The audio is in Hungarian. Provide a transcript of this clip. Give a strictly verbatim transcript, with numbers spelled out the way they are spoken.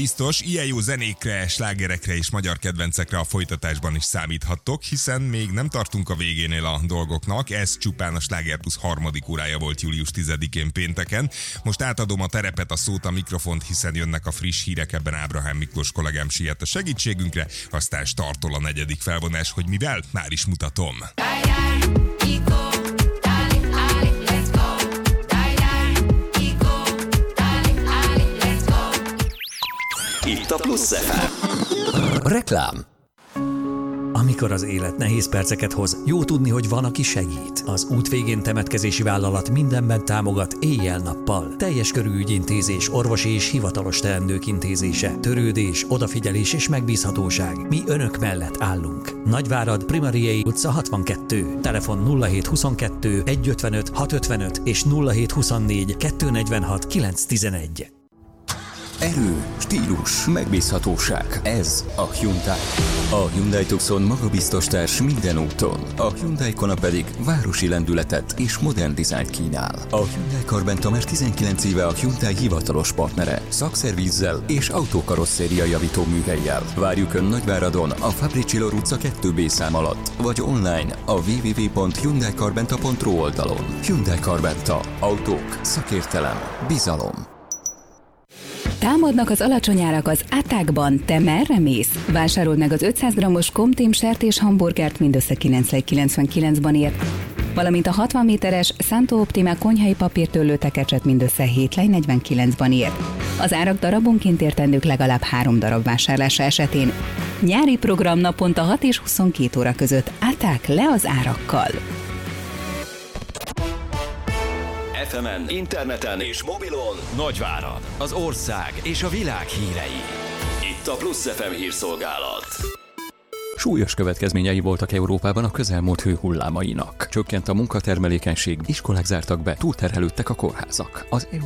biztos, ilyen jó zenékre, slágerekre és magyar kedvencekre a folytatásban is számíthattok, hiszen még nem tartunk a végénél a dolgoknak, ez csupán a Sláger Plusz harmadik órája volt július tizedikén pénteken. Most átadom a terepet, a szót, a mikrofont, hiszen jönnek a friss hírek, ebben Ábrahám Miklós kollégám siet a segítségünkre, aztán startol a negyedik felvonás, hogy mivel, már is mutatom. Itt a Plusz ef em. Reklám. Amikor az élet nehéz perceket hoz, jó tudni, hogy van, aki segít. Az út végén temetkezési vállalat mindenben támogat éjjel-nappal. Teljes körű ügyintézés, orvosi és hivatalos teendők intézése, törődés, odafigyelés és megbízhatóság. Mi önök mellett állunk. Nagyvárad, Primariei utca hatvankettő. Telefon nulla hét huszonkettő egyszázötvenöt hatszázötvenöt és nulla hét huszonnégy kétszáznegyvenhat kilencszáztizenegy. Erő, stílus, megbízhatóság. Ez a Hyundai. A Hyundai Tucson magabiztos társ minden úton. A Hyundai Kona pedig városi lendületet és modern dizájnt kínál. A Hyundai Karbenta már tizenkilenc éve a Hyundai hivatalos partnere. Szakszervízzel és autókarosszéria javító műhellyel. Várjuk Ön Nagyváradon a Fabricilor utca kettő bé szám alatt, vagy online a double-u double-u double-u pont hyundai karbenta pont ro oldalon. Hyundai Karbenta. Autók, szakértelem, bizalom. Támadnak az alacsony árak az Attackban, te merre mész? Vásárold meg az ötszáz grammos Comtém sertés hamburgert mindössze kilenc kilencvenkilencben ért, valamint a hatvan méteres Santo Optima konyhai papírtőlő tekecset mindössze hét negyvenkilencben ért. Az árak darabonként értendők legalább három darab vásárlása esetén. Nyári program naponta hat és huszonkét óra között. Attack, le az árakkal! ef emen, interneten és mobilon Nagyvárad, az ország és a világ hírei. Itt a Plusz ef em hírszolgálat. Súlyos következményei voltak Európában a közelmúlt hőhullámainak. Csökkent a munkatermelékenység, iskolák zártak be, túlterhelődtek a kórházak. Az